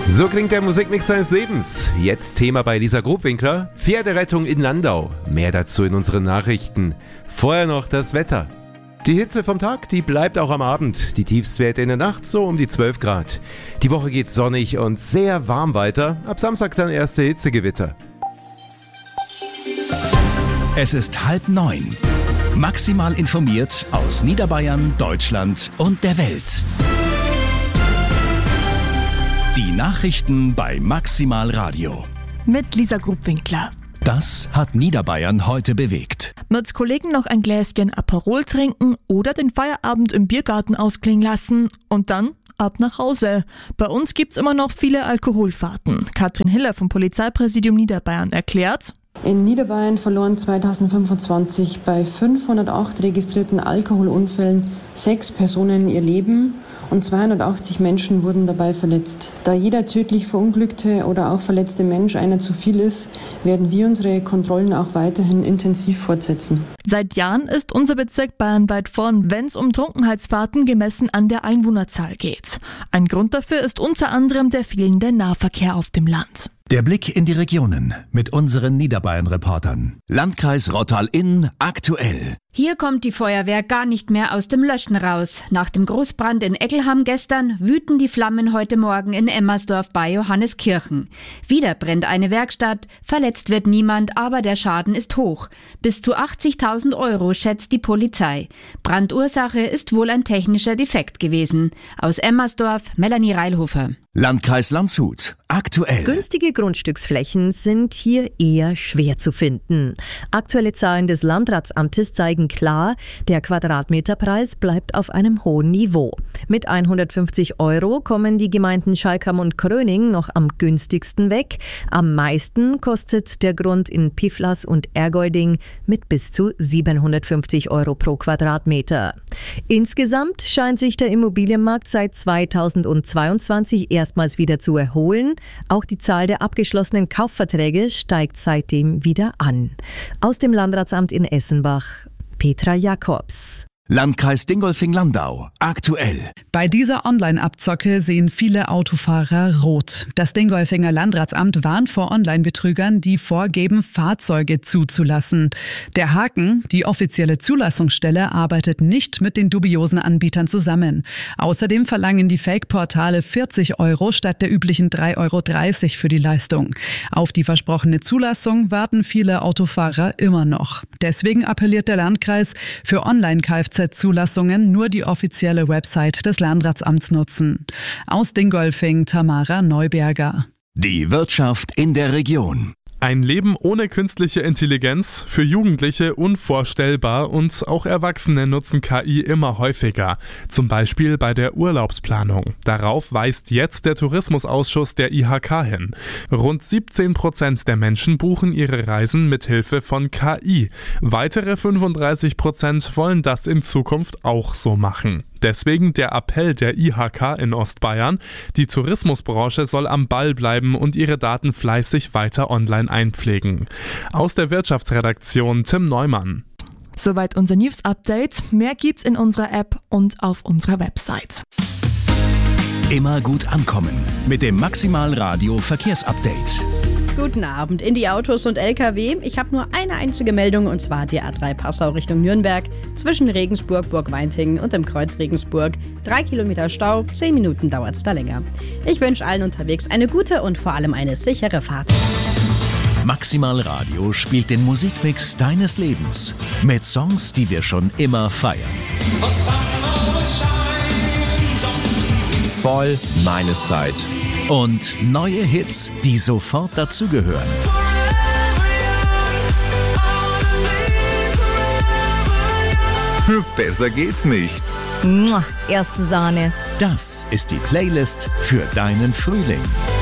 So klingt der Musikmix seines Lebens. Jetzt Thema bei Lisa Grobwinkler. Pferderettung in Landau. Mehr dazu in unseren Nachrichten. Vorher noch das Wetter. Die Hitze vom Tag, die bleibt auch am Abend. Die Tiefstwerte in der Nacht so um die 12 Grad. Die Woche geht sonnig und sehr warm weiter. Ab Samstag dann erste Hitzegewitter. Es ist 8:30. Maximal informiert aus Niederbayern, Deutschland und der Welt. Die Nachrichten bei Maximal Radio. Mit Lisa Grobwinkler. Das hat Niederbayern heute bewegt. Mit Kollegen noch ein Gläschen Aperol trinken oder den Feierabend im Biergarten ausklingen lassen und dann ab nach Hause. Bei uns gibt's immer noch viele Alkoholfahrten. Katrin Hiller vom Polizeipräsidium Niederbayern erklärt: In Niederbayern verloren 2025 bei 508 registrierten Alkoholunfällen 6 Personen ihr Leben und 280 Menschen wurden dabei verletzt. Da jeder tödlich verunglückte oder auch verletzte Mensch einer zu viel ist, werden wir unsere Kontrollen auch weiterhin intensiv fortsetzen. Seit Jahren ist unser Bezirk bayernweit vorn, wenn es um Trunkenheitsfahrten gemessen an der Einwohnerzahl geht. Ein Grund dafür ist unter anderem der fehlende Nahverkehr auf dem Land. Der Blick in die Regionen mit unseren Niederbayern-Reportern. Landkreis Rottal-Inn aktuell. Hier kommt die Feuerwehr gar nicht mehr aus dem Löschen raus. Nach dem Großbrand in Eckelham gestern wüten die Flammen heute Morgen in Emmersdorf bei Johanneskirchen. Wieder brennt eine Werkstatt, verletzt wird niemand, aber der Schaden ist hoch. Bis zu 80.000 Euro schätzt die Polizei. Brandursache ist wohl ein technischer Defekt gewesen. Aus Emmersdorf, Melanie Reilhofer. Landkreis Landshut aktuell. Günstige Grundstücksflächen sind hier eher schwer zu finden. Aktuelle Zahlen des Landratsamtes zeigen klar, der Quadratmeterpreis bleibt auf einem hohen Niveau. Mit 150 Euro kommen die Gemeinden Schalkam und Kröning noch am günstigsten weg. Am meisten kostet der Grund in Piflas und Ergolding mit bis zu 750 Euro pro Quadratmeter. Insgesamt scheint sich der Immobilienmarkt seit 2022 erstmals wieder zu erholen. Auch die Zahl der abgeschlossenen Kaufverträge steigt seitdem wieder an. Aus dem Landratsamt in Essenbach, Petra Jakobs. Landkreis Dingolfing-Landau aktuell. Bei dieser Online-Abzocke sehen viele Autofahrer rot. Das Dingolfinger Landratsamt warnt vor Online-Betrügern, die vorgeben, Fahrzeuge zuzulassen. Der Haken: die offizielle Zulassungsstelle arbeitet nicht mit den dubiosen Anbietern zusammen. Außerdem verlangen die Fake-Portale 40 Euro statt der üblichen 3,30 Euro für die Leistung. Auf die versprochene Zulassung warten viele Autofahrer immer noch. Deswegen appelliert der Landkreis, für Online-Kfz-Zulassungen nur die offizielle Website des Landratsamts nutzen. Aus Dingolfing, Tamara Neuberger. Die Wirtschaft in der Region. Ein Leben ohne künstliche Intelligenz, für Jugendliche unvorstellbar, und auch Erwachsene nutzen KI immer häufiger. Zum Beispiel bei der Urlaubsplanung. Darauf weist jetzt der Tourismusausschuss der IHK hin. Rund 17% der Menschen buchen ihre Reisen mit Hilfe von KI. Weitere 35% wollen das in Zukunft auch so machen. Deswegen der Appell der IHK in Ostbayern: Die Tourismusbranche soll am Ball bleiben und ihre Daten fleißig weiter online einpflegen. Aus der Wirtschaftsredaktion Tim Neumann. Soweit unser News-Update. Mehr gibt's in unserer App und auf unserer Website. Immer gut ankommen mit dem Maximal Radio Verkehrsupdate. Guten Abend in die Autos und LKW. Ich habe nur eine einzige Meldung, und zwar die A3 Passau Richtung Nürnberg. Zwischen Regensburg, Burg-Weinting und dem Kreuz Regensburg. 3 Kilometer Stau, 10 Minuten dauert es da länger. Ich wünsche allen unterwegs eine gute und vor allem eine sichere Fahrt. Maximal Radio spielt den Musikmix deines Lebens. Mit Songs, die wir schon immer feiern. Voll meine Zeit. Und neue Hits, die sofort dazugehören. Besser geht's nicht. Erste Sahne. Das ist die Playlist für deinen Frühling.